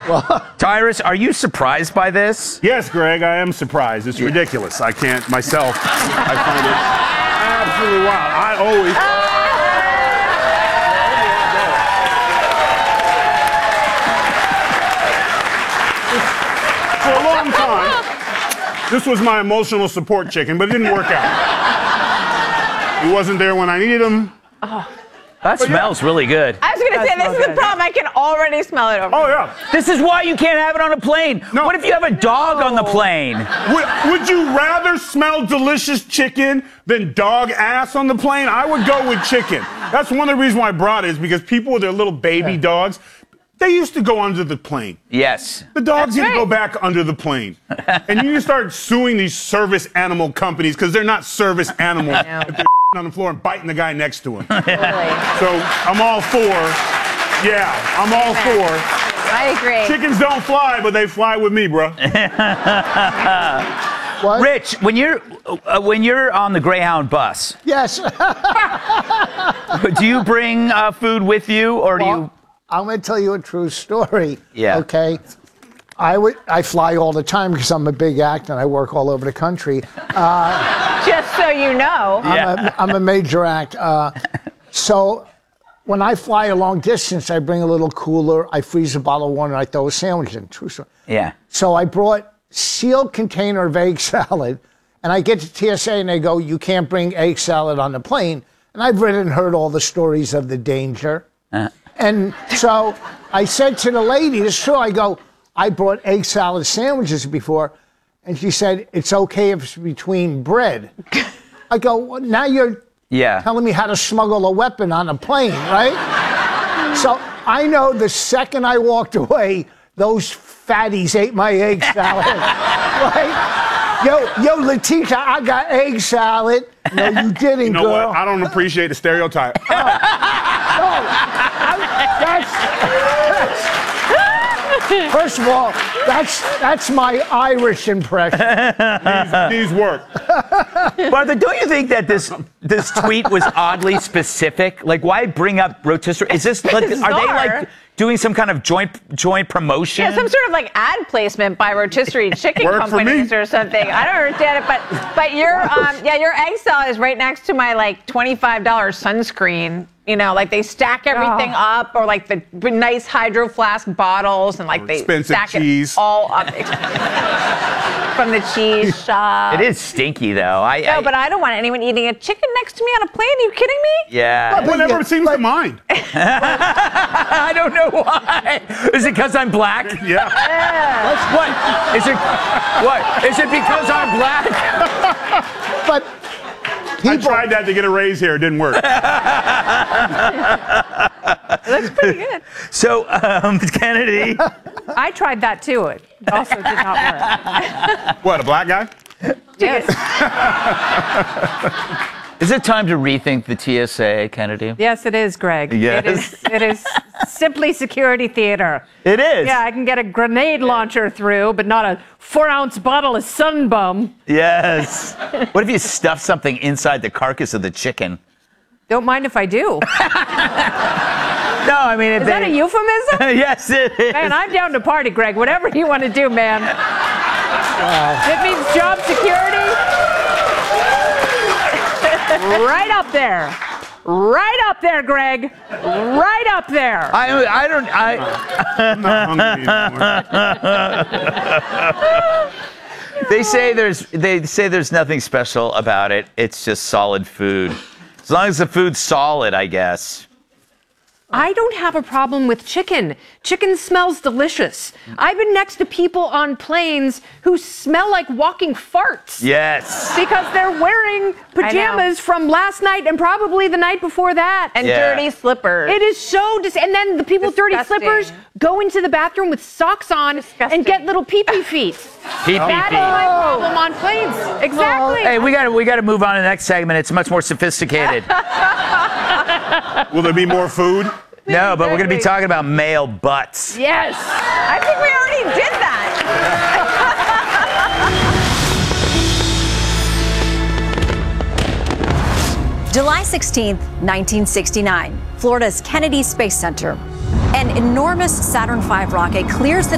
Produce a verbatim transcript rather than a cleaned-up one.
Tyrus, are you surprised by this? Yes, Greg, I am surprised. It's yeah. ridiculous. I can't myself. I find it absolutely wild. I always. For a long time, this was my emotional support chicken, but it didn't work out. He wasn't there when I needed him. Oh. That but smells yeah. really good. I was going to say, this is good. the problem. I can already smell it over Oh, here. yeah. This is why you can't have it on a plane. No. What if you have a dog no. on the plane? Would, would you rather smell delicious chicken than dog ass on the plane? I would go with chicken. That's one of the reasons why I brought it, is because people with their little baby yeah. dogs, they used to go under the plane. Yes. The dogs That's need right. to go back under the plane. And you need to start suing these service animal companies, because they're not service animals. On the floor and biting the guy next to him. Totally. So I'm all for, yeah, I'm all for. I agree. Chickens don't fly, but they fly with me, bro. What? Rich, when you're uh, when you're on the Greyhound bus, yes. do you bring uh, food with you, or well, do you? I'm going to tell you a true story. Yeah. Okay. I would. I fly all the time because I'm a big actor and I work all over the country. Uh, Just so you know. I'm, yeah. a, I'm a major act. Uh, so when I fly a long distance, I bring a little cooler, I freeze a bottle of water, and I throw a sandwich in. True story. Yeah. So I brought sealed container of egg salad, and I get to T S A and they go, you can't bring egg salad on the plane. And I've read and heard all the stories of the danger. Uh. And so I said to the lady, it's true, I go, I brought egg salad sandwiches before, and she said, it's okay if it's between bread. I go, well, now you're yeah. telling me how to smuggle a weapon on a plane, right? So I know the second I walked away, those fatties ate my egg salad, right? Yo, yo, Letitia, I got egg salad. No, you didn't, you know girl. What? I don't appreciate the stereotype. Oh, no, that's... that's First of all, that's that's my Irish impression. these, these work. Martha, don't you think that this this tweet was oddly specific? Like, why bring up rotisserie? Is this like, are they like doing some kind of joint joint promotion? Yeah, some sort of like ad placement by rotisserie chicken companies or something. I don't understand it, but but your um yeah your egg salad is right next to my like twenty-five dollar sunscreen. You know, like they stack everything oh. up, or like the nice Hydro Flask bottles, and like or they expensive stack cheese. it all up from the cheese shop. It is stinky, though. I, no, I, but I don't want anyone eating a chicken next to me on a plane. Are you kidding me? Yeah. Well, whatever yeah, seems but, to mind. I don't know why. Is it because I'm black? Yeah. yeah. What? Is it? What? Is it because I'm black? But. People. I tried that to get a raise here. It didn't work. Looks pretty good. So, um, Kennedy. I tried that too. It also did not work. What, a black guy? Yes. Is it time to rethink the T S A, Kennedy? Yes, it is, Greg. Yes. It is, it is simply security theater. It is. Yeah, I can get a grenade launcher through, but not a four-ounce bottle of Sunbum. Yes. What if you stuff something inside the carcass of the chicken? Don't mind if I do. No, I mean... If is they... that a euphemism? Yes, it is. Man, I'm down to party, Greg. Whatever you want to do, man. Wow. It means job security. Right up there. Right up there, Greg. Right up there. I I don't I I'm not hungry anymore. They say there's they say there's nothing special about it. It's just solid food. As long as the food's solid, I guess. I don't have a problem with chicken. Chicken smells delicious. I've been next to people on planes who smell like walking farts. Yes. Because they're wearing pajamas from last night and probably the night before that. And yeah. dirty slippers. It is so dis- and then the people with dirty slippers go into the bathroom with socks on Disgusting. and get little pee-pee feet. Pee-pee That feet. is my problem on planes. Exactly. Hey, we got we got to move on to the next segment. It's much more sophisticated. Will there be more food? No, but we're going to be talking about male butts. Yes. I think we already did that. July sixteenth, nineteen sixty-nine, Florida's Kennedy Space Center. An enormous Saturn five rocket clears the